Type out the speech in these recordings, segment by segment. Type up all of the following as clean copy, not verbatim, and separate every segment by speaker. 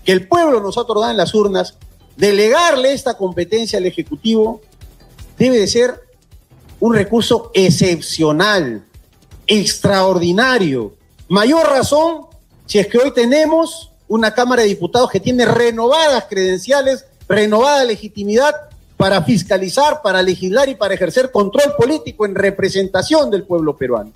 Speaker 1: que el pueblo nos ha otorgado en las urnas, delegarle esta competencia al Ejecutivo debe de ser un recurso excepcional, extraordinario. Mayor razón si es que hoy tenemos una Cámara de Diputados que tiene renovadas credenciales, renovada legitimidad para fiscalizar, para legislar y para ejercer control político en representación del pueblo peruano.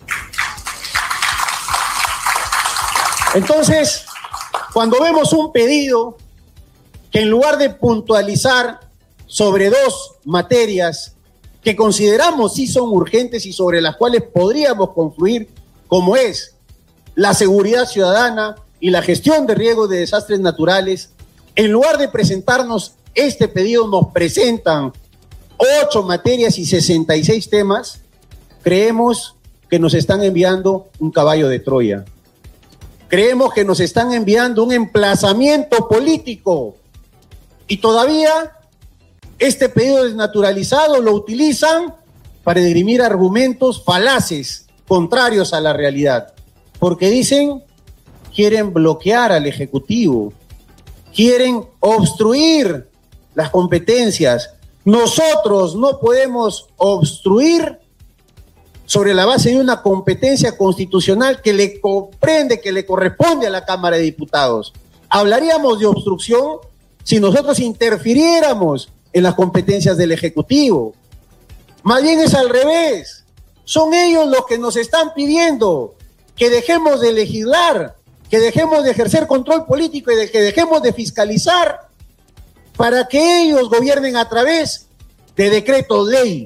Speaker 1: Entonces, cuando vemos un pedido que en lugar de puntualizar sobre dos materias que consideramos sí son urgentes y sobre las cuales podríamos confluir, como es la seguridad ciudadana y la gestión de riesgos de desastres naturales, en lugar de presentarnos este pedido, nos presentan 8 materias y 66 temas. Creemos que nos están enviando un caballo de Troya. Creemos que nos están enviando un emplazamiento político. Y todavía este pedido desnaturalizado lo utilizan para esgrimir argumentos falaces, contrarios a la realidad. Porque dicen, quieren bloquear al Ejecutivo, quieren obstruir las competencias. Nosotros no podemos obstruir sobre la base de una competencia constitucional que le comprende, que le corresponde a la Cámara de Diputados. Hablaríamos de obstrucción si nosotros interfiriéramos en las competencias del Ejecutivo. Más bien es al revés. Son ellos los que nos están pidiendo que dejemos de legislar, que dejemos de ejercer control político y que dejemos de fiscalizar para que ellos gobiernen a través de decretos ley.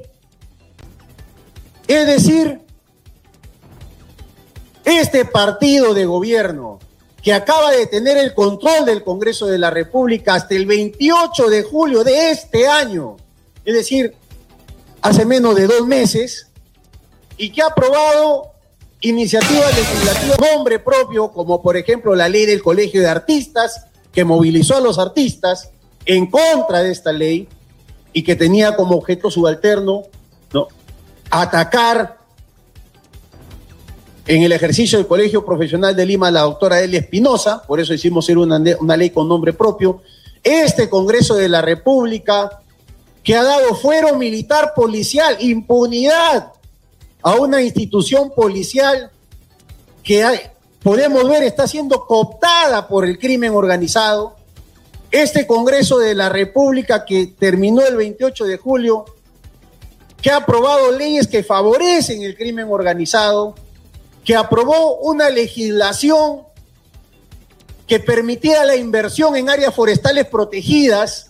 Speaker 1: Es decir, este partido de gobierno que acaba de tener el control del Congreso de la República hasta el 28 de julio de este año, es decir, hace menos de 2 meses, y que ha aprobado iniciativas legislativas de nombre propio, como por ejemplo la ley del Colegio de Artistas, que movilizó a los artistas en contra de esta ley y que tenía como objeto subalterno, ¿no?, atacar en el ejercicio del Colegio Profesional de Lima a la doctora Elia Espinosa. Por eso hicimos ser una ley con nombre propio. Este Congreso de la República, que ha dado fuero militar policial, impunidad a una institución policial que podemos ver está siendo cooptada por el crimen organizado. Este Congreso de la República que terminó el 28 de julio, que ha aprobado leyes que favorecen el crimen organizado, que aprobó una legislación que permitía la inversión en áreas forestales protegidas,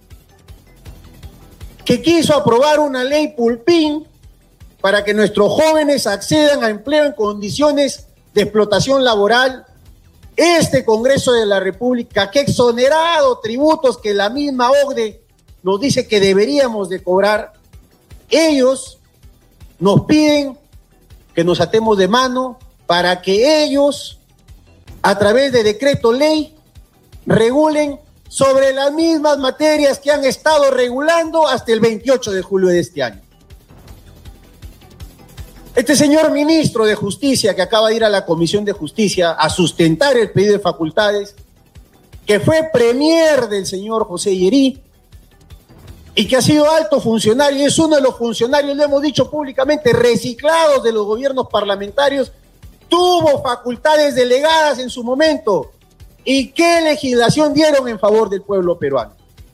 Speaker 1: que quiso aprobar una ley Pulpín para que nuestros jóvenes accedan a empleo en condiciones de explotación laboral. Este Congreso de la República, que ha exonerado tributos que la misma OCDE nos dice que deberíamos de cobrar, ellos nos piden que nos atemos de mano para que ellos, a través de decreto ley, regulen sobre las mismas materias que han estado regulando hasta el 28 de julio de este año. Este señor ministro de Justicia, que acaba de ir a la Comisión de Justicia a sustentar el pedido de facultades, que fue premier del señor José Yerí, y que ha sido alto funcionario, y es uno de los funcionarios, lo hemos dicho públicamente, reciclados de los gobiernos parlamentarios, tuvo facultades delegadas en su momento. ¿Y qué legislación dieron en favor del pueblo peruano?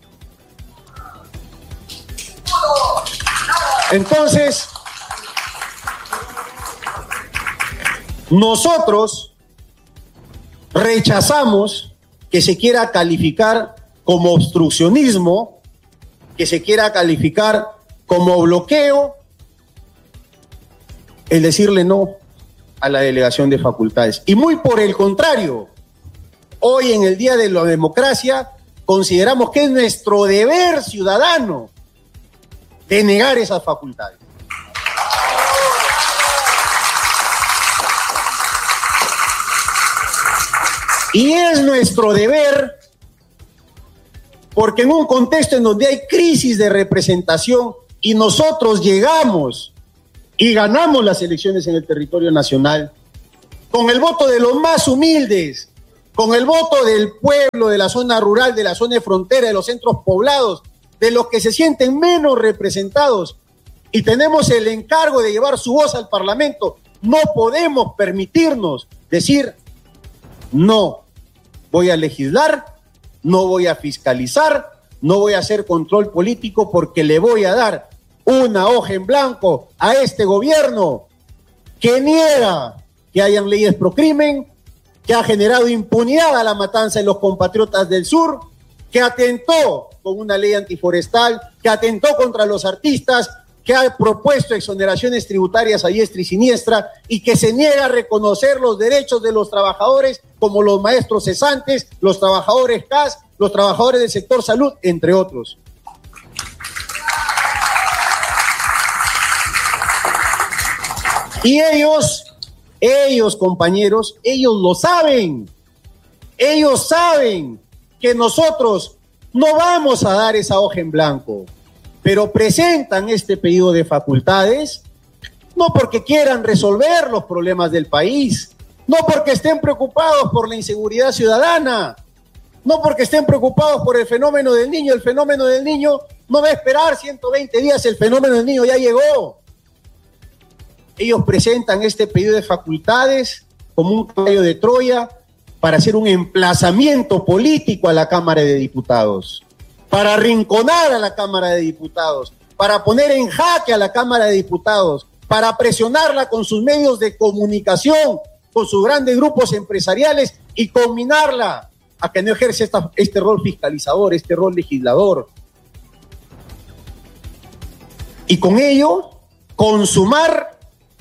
Speaker 1: Entonces, nosotros rechazamos que se quiera calificar como obstruccionismo, que se quiera calificar como bloqueo, el decirle no a la delegación de facultades. Y muy por el contrario, hoy en el Día de la Democracia consideramos que es nuestro deber ciudadano denegar esas facultades. Y es nuestro deber porque en un contexto en donde hay crisis de representación y nosotros llegamos y ganamos las elecciones en el territorio nacional con el voto de los más humildes, con el voto del pueblo, de la zona rural, de la zona de frontera, de los centros poblados, de los que se sienten menos representados, y tenemos el encargo de llevar su voz al Parlamento, no podemos permitirnos decir, no, voy a legislar, no voy a fiscalizar, no voy a hacer control político porque le voy a dar una hoja en blanco a este gobierno que niega que hayan leyes pro crimen, que ha generado impunidad a la matanza de los compatriotas del sur, que atentó con una ley antiforestal, que atentó contra los artistas, que ha propuesto exoneraciones tributarias a diestra y siniestra y que se niega a reconocer los derechos de los trabajadores como los maestros cesantes, los trabajadores CAS, los trabajadores del sector salud, entre otros. Y ellos, compañeros, ellos lo saben. Ellos saben que nosotros no vamos a dar esa hoja en blanco, pero presentan este pedido de facultades no porque quieran resolver los problemas del país, no porque estén preocupados por la inseguridad ciudadana, no porque estén preocupados por el fenómeno del niño. El fenómeno del niño no va a esperar 120 días, el fenómeno del niño ya llegó. Ellos presentan este pedido de facultades como un caballo de Troya para hacer un emplazamiento político a la Cámara de Diputados, para arrinconar a la Cámara de Diputados, para poner en jaque a la Cámara de Diputados, para presionarla con sus medios de comunicación, con sus grandes grupos empresariales y combinarla a que no ejerce este rol fiscalizador, este rol legislador. Y con ello, consumar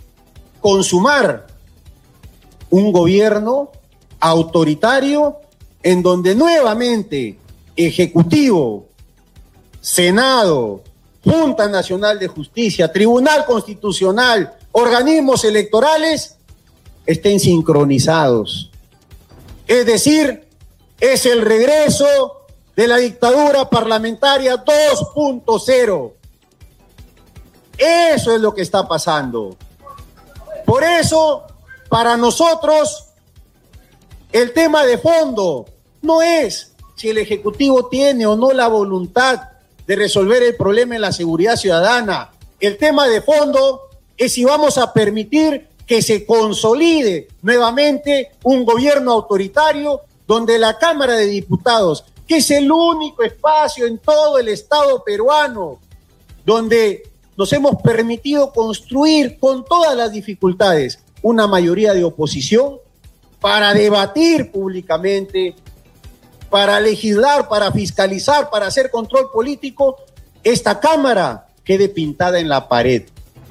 Speaker 1: un gobierno autoritario en donde nuevamente Ejecutivo, Senado, Junta Nacional de Justicia, Tribunal Constitucional, organismos electorales estén sincronizados. Es decir, es el regreso de la dictadura parlamentaria 2.0. Eso es lo que está pasando. Por eso, para nosotros, el tema de fondo no es si el Ejecutivo tiene o no la voluntad de resolver el problema en la seguridad ciudadana. El tema de fondo es si vamos a permitir que se consolide nuevamente un gobierno autoritario donde la Cámara de Diputados, que es el único espacio en todo el Estado peruano, donde nos hemos permitido construir con todas las dificultades una mayoría de oposición para debatir públicamente, para legislar, para fiscalizar, para hacer control político, esta Cámara quede pintada en la pared.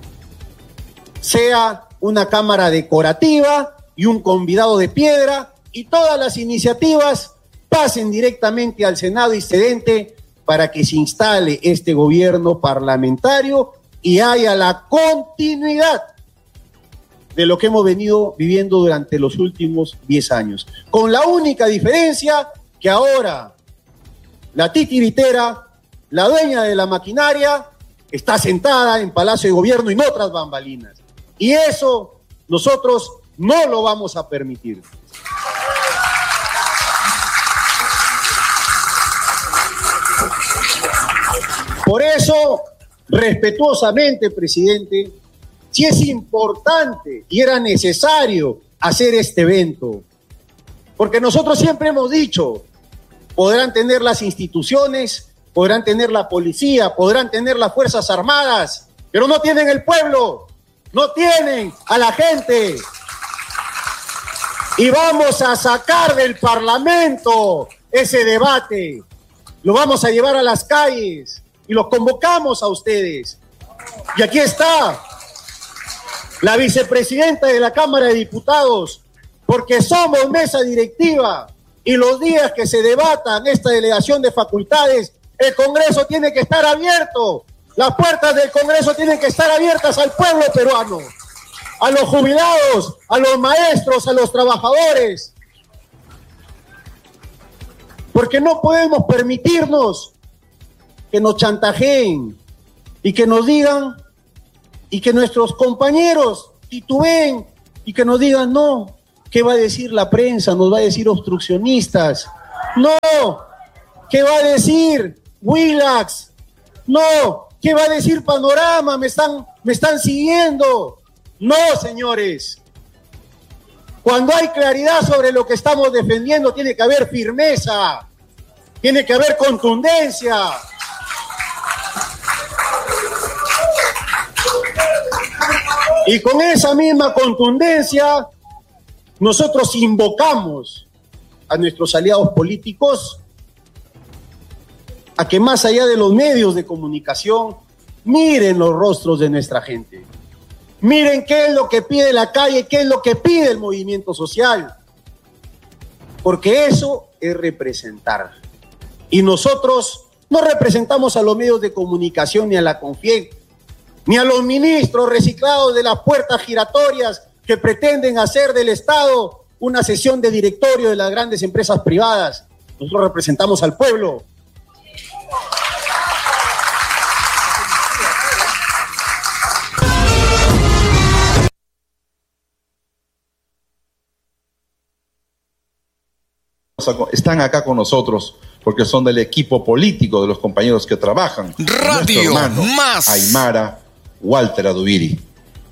Speaker 1: Sea una Cámara decorativa y un convidado de piedra y todas las iniciativas pasen directamente al Senado excedente para que se instale este gobierno parlamentario y haya la continuidad de lo que hemos venido viviendo durante los últimos 10 años. Con la única diferencia que ahora la titiritera, la dueña de la maquinaria, está sentada en Palacio de Gobierno y no tras bambalinas. Y eso nosotros no lo vamos a permitir. Por eso, respetuosamente, presidente, sí es importante y era necesario hacer este evento, porque nosotros siempre hemos dicho, podrán tener las instituciones, podrán tener la policía, podrán tener las Fuerzas Armadas, pero no tienen el pueblo, no tienen a la gente. Y vamos a sacar del Parlamento ese debate, lo vamos a llevar a las calles y los convocamos a ustedes. Y aquí está la vicepresidenta de la Cámara de Diputados, porque somos mesa directiva y los días que se debatan esta delegación de facultades, el Congreso tiene que estar abierto. Las puertas del Congreso tienen que estar abiertas al pueblo peruano, a los jubilados, a los maestros, a los trabajadores. Porque no podemos permitirnos que nos chantajeen y que nos digan y que nuestros compañeros titubeen y que nos digan no, ¿Qué va a decir la prensa? Nos va a decir obstruccionistas. No. ¿Qué va a decir Willax? No. ¿Qué va a decir Panorama? Me están siguiendo. No, señores. Cuando hay claridad sobre lo que estamos defendiendo, tiene que haber firmeza, tiene que haber contundencia. Y con esa misma contundencia, nosotros invocamos a nuestros aliados políticos a que más allá de los medios de comunicación, miren los rostros de nuestra gente. Miren qué es lo que pide la calle, qué es lo que pide el movimiento social. Porque eso es representar. Y nosotros no representamos a los medios de comunicación ni a la CONFIEC, ni a los ministros reciclados de las puertas giratorias que pretenden hacer del Estado una sesión de directorio de las grandes empresas privadas. Nosotros representamos al pueblo.
Speaker 2: Están acá con nosotros porque son del equipo político de los compañeros que trabajan.
Speaker 3: Radio Más
Speaker 2: Aymara Walter Adubiri.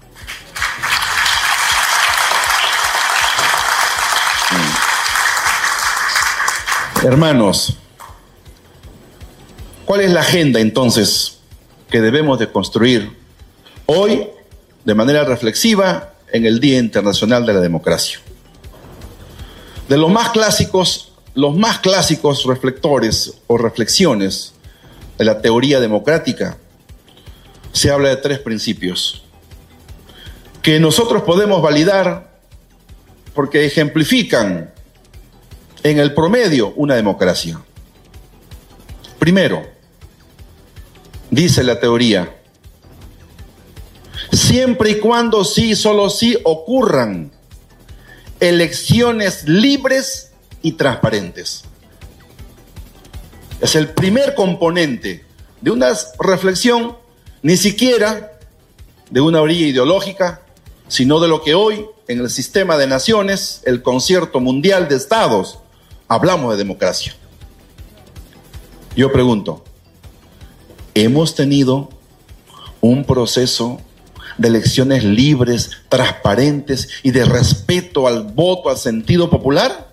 Speaker 2: Hermanos, ¿cuál es la agenda entonces que debemos de construir hoy de manera reflexiva en el Día Internacional de la Democracia? De los más clásicos reflectores o reflexiones de la teoría democrática, se habla de 3 principios que nosotros podemos validar porque ejemplifican en el promedio una democracia. Primero, dice la teoría, siempre y cuando solo sí ocurran elecciones libres y transparentes. Es el primer componente de una reflexión, ni siquiera de una orilla ideológica, sino de lo que hoy en el sistema de naciones, el concierto mundial de estados, hablamos de democracia. Yo pregunto, ¿hemos tenido un proceso de elecciones libres, transparentes y de respeto al voto, al sentido popular?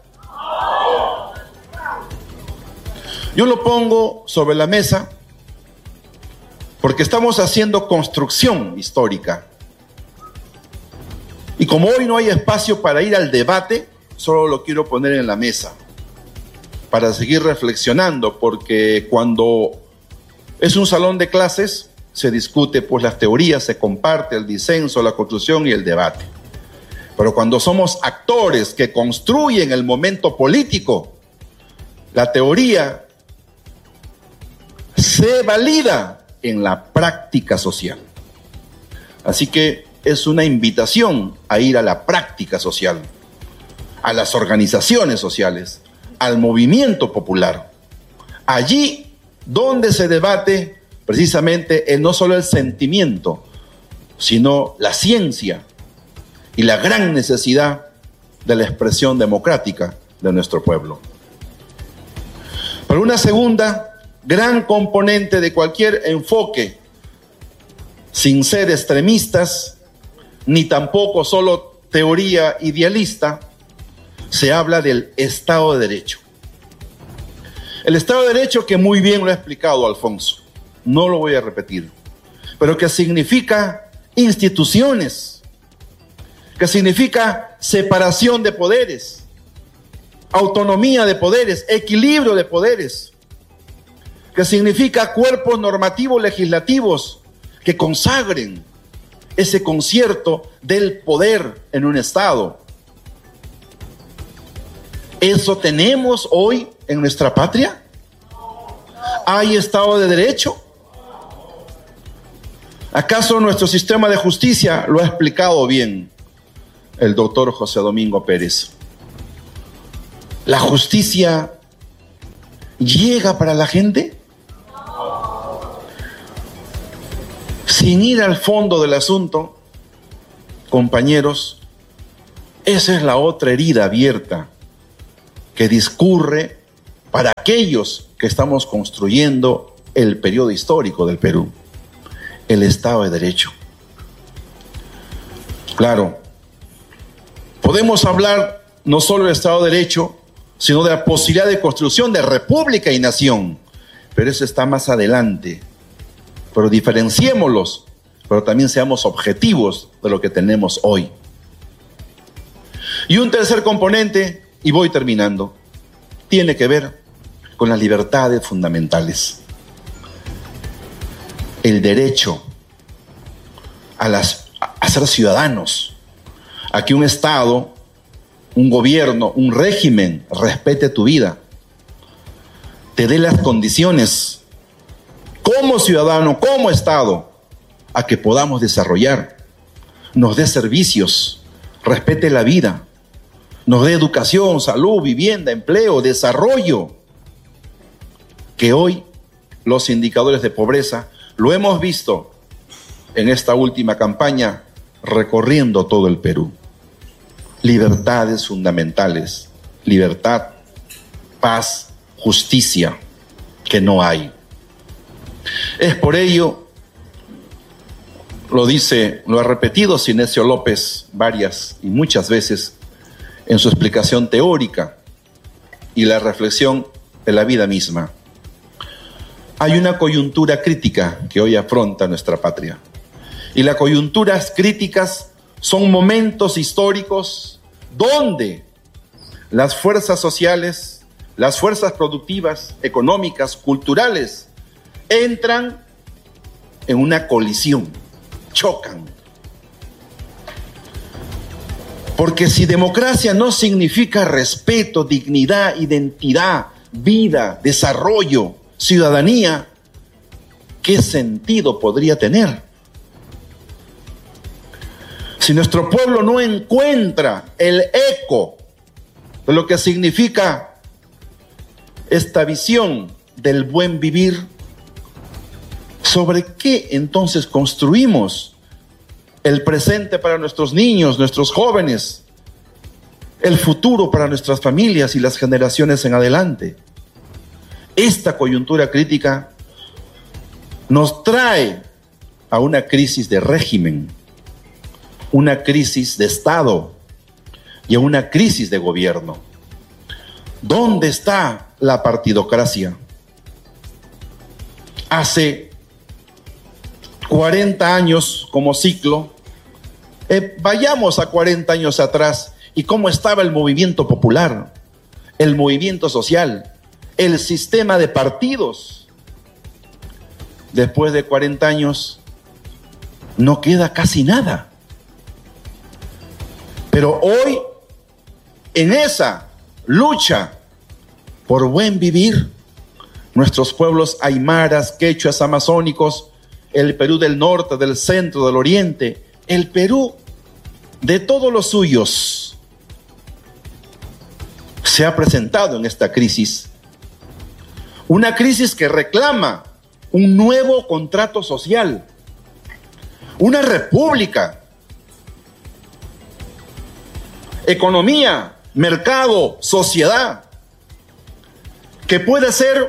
Speaker 2: Yo lo pongo sobre la mesa porque estamos haciendo construcción histórica. Y como hoy no hay espacio para ir al debate, solo lo quiero poner en la mesa para seguir reflexionando, porque cuando es un salón de clases, se discute pues las teorías, se comparte el disenso, la construcción y el debate. Pero cuando somos actores que construyen el momento político, la teoría se valida en la práctica social. Así que es una invitación a ir a la práctica social, a las organizaciones sociales, al movimiento popular. Allí donde se debate precisamente no solo el sentimiento, sino la ciencia y la gran necesidad de la expresión democrática de nuestro pueblo. Pero una segunda gran componente de cualquier enfoque, sin ser extremistas, ni tampoco solo teoría idealista, se habla del Estado de Derecho. El Estado de Derecho, que muy bien lo ha explicado Alfonso, no lo voy a repetir, pero que significa instituciones, que significa separación de poderes, autonomía de poderes, equilibrio de poderes, que significa cuerpos normativos legislativos que consagren ese concierto del poder en un Estado. ¿Eso tenemos hoy en nuestra patria? ¿Hay Estado de Derecho? ¿Acaso nuestro sistema de justicia lo ha explicado bien el doctor José Domingo Pérez? ¿La justicia llega para la gente? Sin ir al fondo del asunto, compañeros, Esa es la otra herida abierta que discurre para aquellos que estamos construyendo el periodo histórico del Perú, el Estado de Derecho. Claro, podemos hablar no solo del Estado de Derecho, sino de la posibilidad de construcción de república y nación, pero eso está más adelante. Pero diferenciémoslos, pero también seamos objetivos de lo que tenemos hoy. Y un tercer componente, y voy terminando, tiene que ver con las libertades fundamentales. El derecho a ser ciudadanos, a que un Estado, un gobierno, un régimen respete tu vida, te dé las condiciones como ciudadano, como Estado, a que podamos desarrollar, nos dé servicios, respete la vida, nos dé educación, salud, vivienda, empleo, desarrollo, que hoy los indicadores de pobreza lo hemos visto en esta última campaña recorriendo todo el Perú. Libertades fundamentales, libertad, paz, justicia, que no hay. Es por ello, lo ha repetido Sinesio López varias y muchas veces en su explicación teórica y la reflexión de la vida misma. Hay una coyuntura crítica que hoy afronta nuestra patria. Y las coyunturas críticas son momentos históricos donde las fuerzas sociales, las fuerzas productivas, económicas, culturales, entran en una colisión, chocan. Porque si democracia no significa respeto, dignidad, identidad, vida, desarrollo, ciudadanía, ¿qué sentido podría tener? Si nuestro pueblo no encuentra el eco de lo que significa esta visión del buen vivir, ¿sobre qué entonces construimos el presente para nuestros niños, nuestros jóvenes, el futuro para nuestras familias y las generaciones en adelante? Esta coyuntura crítica nos trae a una crisis de régimen, una crisis de Estado y a una crisis de gobierno. ¿Dónde está la partidocracia? Hace 40 años como ciclo, vayamos a 40 años atrás y cómo estaba el movimiento popular, el movimiento social, el sistema de partidos. Después de 40 años no queda casi nada. Pero hoy, en esa lucha por buen vivir, nuestros pueblos aymaras, quechuas, amazónicos, el Perú del norte, del centro, del oriente, el Perú de todos los suyos, se ha presentado en esta crisis. Una crisis que reclama un nuevo contrato social, una república, economía, mercado, sociedad, que puede ser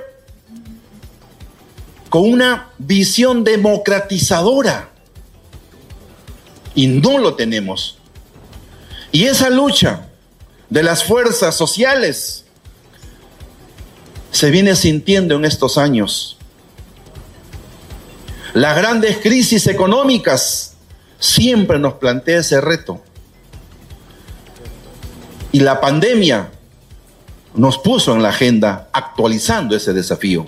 Speaker 2: con una visión democratizadora. Y no lo tenemos. Y esa lucha de las fuerzas sociales se viene sintiendo en estos años. Las grandes crisis económicas siempre nos plantea ese reto. Y la pandemia nos puso en la agenda actualizando ese desafío.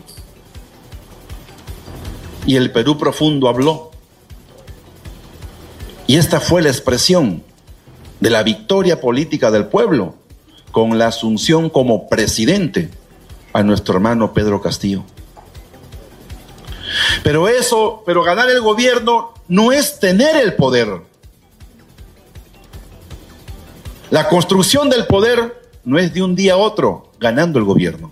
Speaker 2: Y el Perú profundo habló. Y esta fue la expresión de la victoria política del pueblo con la asunción como presidente a nuestro hermano Pedro Castillo. Pero ganar el gobierno no es tener el poder. La construcción del poder no es de un día a otro ganando el gobierno.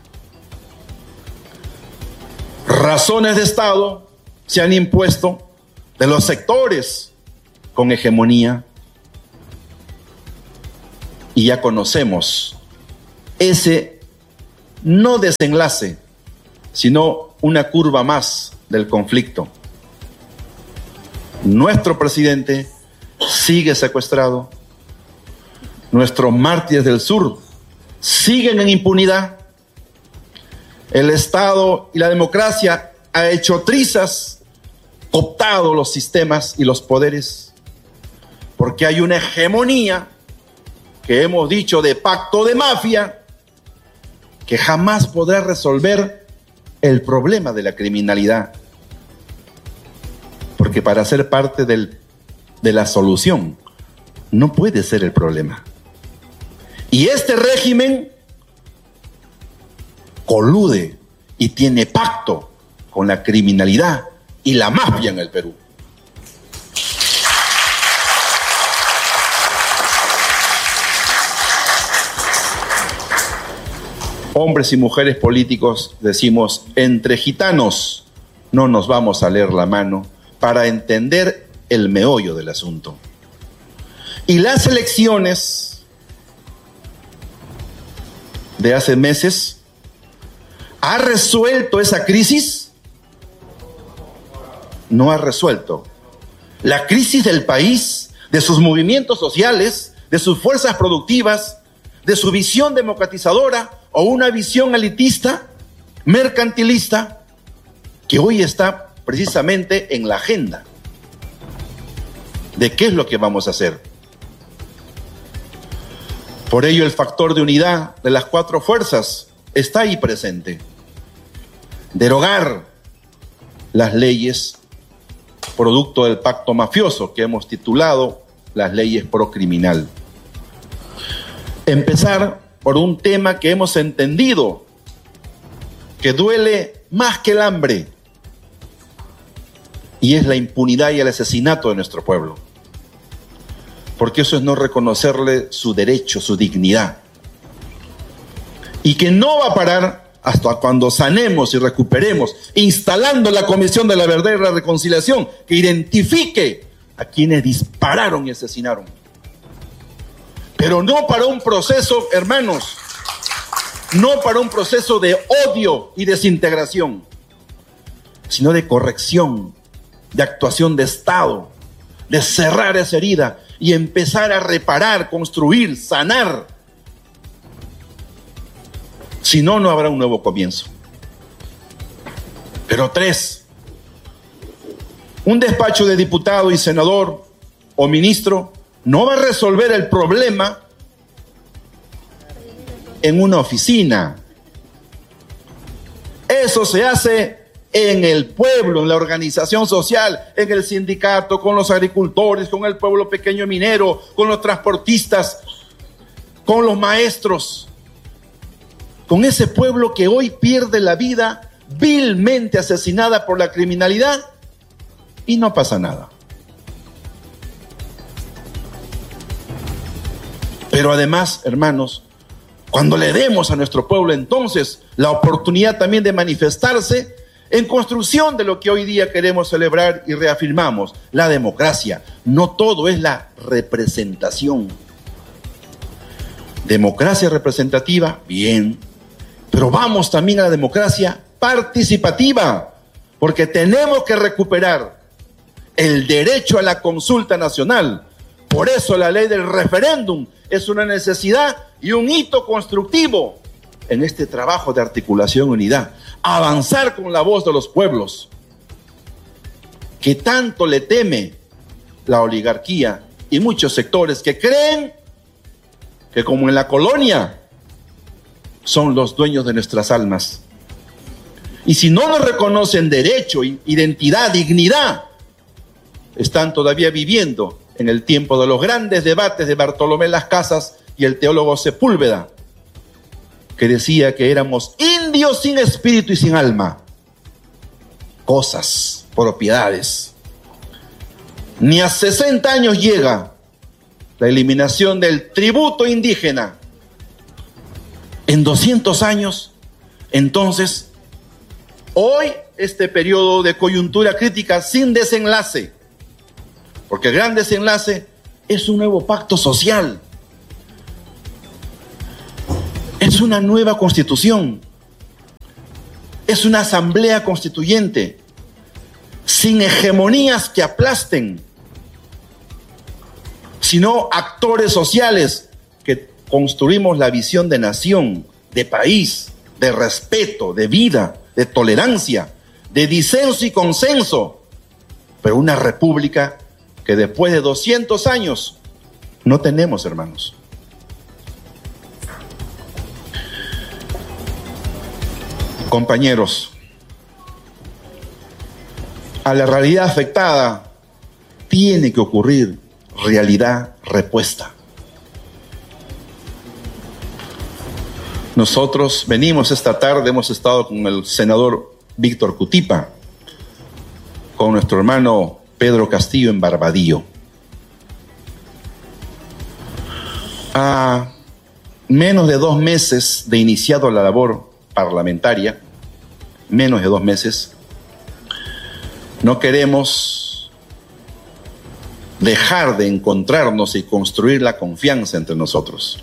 Speaker 2: Razones de Estado se han impuesto de los sectores con hegemonía. Y ya conocemos ese no desenlace, sino una curva más del conflicto. Nuestro presidente sigue secuestrado. Nuestros mártires del sur siguen en impunidad. El Estado y la democracia ha hecho trizas, cooptado los sistemas y los poderes, porque hay una hegemonía que hemos dicho de pacto de mafia que jamás podrá resolver el problema de la criminalidad. Porque para ser parte de la solución no puede ser el problema. Y este régimen colude y tiene pacto con la criminalidad y la mafia en el Perú. Hombres y mujeres políticos decimos, entre gitanos no nos vamos a leer la mano para entender el meollo del asunto. Y las elecciones de hace meses ¿ha resuelto esa crisis? No ha resuelto. La crisis del país, de sus movimientos sociales, de sus fuerzas productivas, de su visión democratizadora o una visión elitista, mercantilista, que hoy está precisamente en la agenda de qué es lo que vamos a hacer. Por ello, el factor de unidad de las cuatro fuerzas está ahí presente. Derogar las leyes producto del pacto mafioso que hemos titulado las leyes procriminal. Empezar por un tema que hemos entendido que duele más que el hambre, y es la impunidad y el asesinato de nuestro pueblo. Porque eso es no reconocerle su derecho, su dignidad. Y que no va a parar hasta cuando sanemos y recuperemos, instalando la Comisión de la Verdad y la Reconciliación, que identifique a quienes dispararon y asesinaron. Pero no para un proceso, hermanos, no para un proceso de odio y desintegración, sino de corrección, de actuación de Estado, de cerrar esa herida y empezar a reparar, construir, sanar. Si no, no habrá un nuevo comienzo. Pero 3, un despacho de diputado y senador o ministro no va a resolver el problema en una oficina. Eso se hace en el pueblo, en la organización social, en el sindicato, con los agricultores, con el pueblo pequeño minero, con los transportistas, con los maestros, con ese pueblo que hoy pierde la vida vilmente asesinada por la criminalidad y no pasa nada. Pero además, hermanos, cuando le demos a nuestro pueblo entonces la oportunidad también de manifestarse en construcción de lo que hoy día queremos celebrar y reafirmamos, la democracia. No todo es la representación. Democracia representativa, bien, pero vamos también a la democracia participativa, porque tenemos que recuperar el derecho a la consulta nacional. Por eso la ley del referéndum es una necesidad y un hito constructivo en este trabajo de articulación y unidad. Avanzar con la voz de los pueblos, que tanto le teme la oligarquía y muchos sectores que creen que, como en la colonia, son los dueños de nuestras almas. Y si no nos reconocen derecho, identidad, dignidad, están todavía viviendo en el tiempo de los grandes debates de Bartolomé Las Casas y el teólogo Sepúlveda, que decía que éramos indios sin espíritu y sin alma. Cosas, propiedades. Ni a 60 años llega la eliminación del tributo indígena. En 200 años, entonces, hoy este periodo de coyuntura crítica sin desenlace, porque el gran desenlace es un nuevo pacto social, Es una nueva constitución. Es una asamblea constituyente sin hegemonías que aplasten, sino actores sociales que construimos la visión de nación, de país, de respeto, de vida, de tolerancia, de disenso y consenso, pero una república que después de 200 años no tenemos, hermanos. Compañeros, a la realidad afectada tiene que ocurrir realidad repuesta. Nosotros venimos esta tarde, hemos estado con el senador Víctor Cutipa, con nuestro hermano Pedro Castillo en Barbadillo. A menos de 2 meses de iniciado la labor parlamentaria, menos de 2 meses, no queremos dejar de encontrarnos y construir la confianza entre nosotros.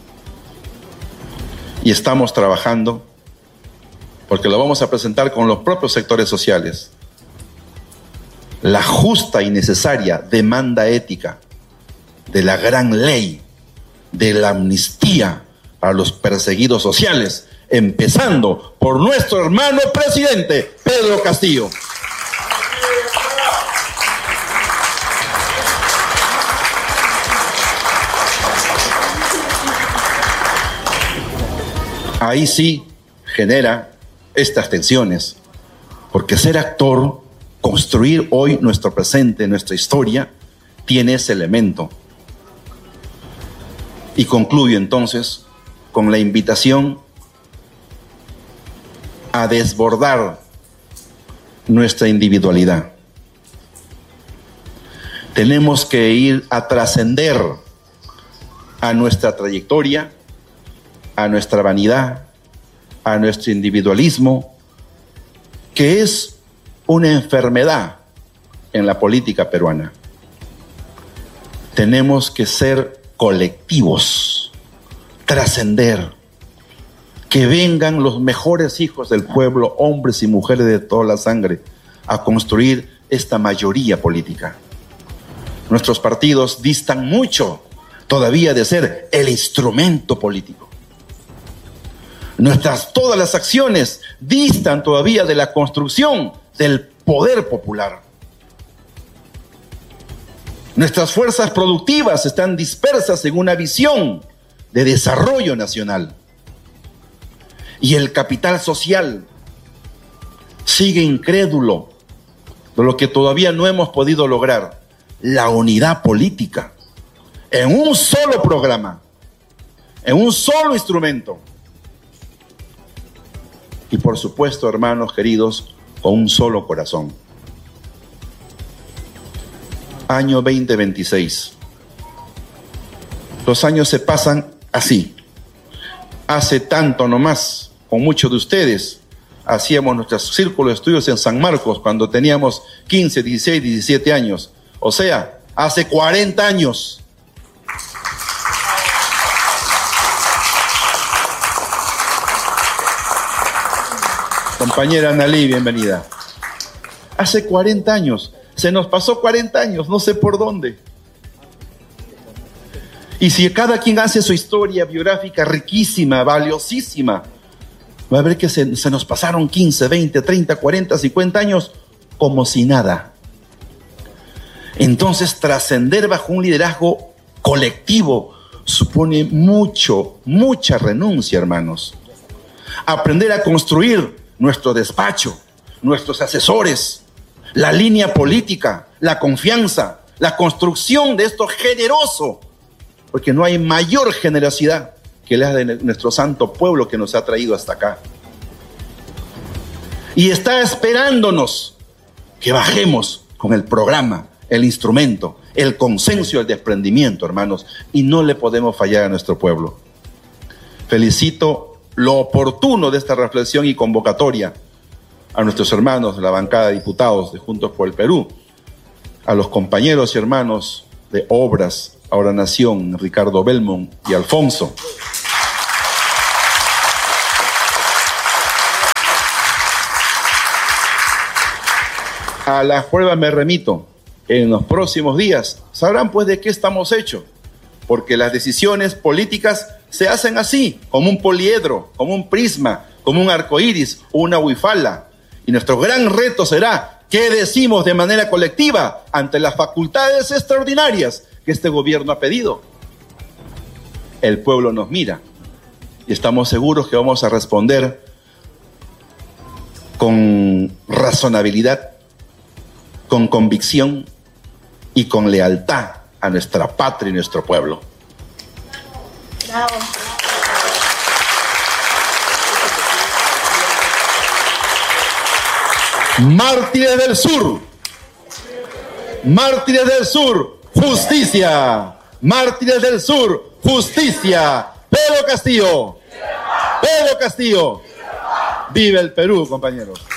Speaker 2: Y estamos trabajando, porque lo vamos a presentar con los propios sectores sociales, la justa y necesaria demanda ética de la gran ley de la amnistía para los perseguidos sociales, empezando por nuestro hermano presidente, Pedro Castillo. Ahí sí genera estas tensiones, porque ser actor, construir hoy nuestro presente, nuestra historia, tiene ese elemento. Y concluyo entonces con la invitación a desbordar nuestra individualidad. Tenemos que ir a trascender a nuestra trayectoria, a nuestra vanidad, a nuestro individualismo, que es una enfermedad en la política peruana. Tenemos que ser colectivos, trascender, que vengan los mejores hijos del pueblo, hombres y mujeres de toda la sangre, a construir esta mayoría política. Nuestros partidos distan mucho todavía de ser el instrumento político. Todas las acciones distan todavía de la construcción del poder popular. Nuestras fuerzas productivas están dispersas en una visión de desarrollo nacional. Y el capital social sigue incrédulo de lo que todavía no hemos podido lograr, la unidad política, en un solo programa, en un solo instrumento. Y por supuesto, hermanos queridos, con un solo corazón. Año 2026. Los años se pasan así. Hace tanto nomás, con muchos de ustedes, hacíamos nuestros círculos de estudios en San Marcos cuando teníamos 15, 16, 17 años. O sea, hace 40 años. Compañera Analí, bienvenida. Hace 40 años, se nos pasó 40 años, no sé por dónde. Y si cada quien hace su historia biográfica riquísima, valiosísima, va a ver que se nos pasaron 15, 20, 30, 40, 50 años como si nada. Entonces, trascender bajo un liderazgo colectivo supone mucha renuncia, hermanos. Aprender a construir nuestro despacho, nuestros asesores, la línea política, la confianza, la construcción de esto generoso, porque no hay mayor generosidad que la de nuestro santo pueblo que nos ha traído hasta acá. Y está esperándonos que bajemos con el programa, el instrumento, el consenso y el desprendimiento, hermanos, y no le podemos fallar a nuestro pueblo. Felicito lo oportuno de esta reflexión y convocatoria a nuestros hermanos de la bancada de diputados de Juntos por el Perú, a los compañeros y hermanos de Obras, Ahora Nación, Ricardo Belmont y Alfonso. A las pruebas me remito. En los próximos días sabrán pues de qué estamos hechos, porque las decisiones políticas se hacen así, como un poliedro, como un prisma, como un arcoíris o una huifala. Y nuestro gran reto será qué decimos de manera colectiva ante las facultades extraordinarias que este gobierno ha pedido. El pueblo nos mira y estamos seguros que vamos a responder con razonabilidad, con convicción y con lealtad a nuestra patria y nuestro pueblo.
Speaker 4: Bravo.
Speaker 2: Mártires del Sur, mártires del Sur, justicia. Mártires del Sur, justicia. Pedro Castillo, Pedro Castillo. Vive el Perú, compañeros.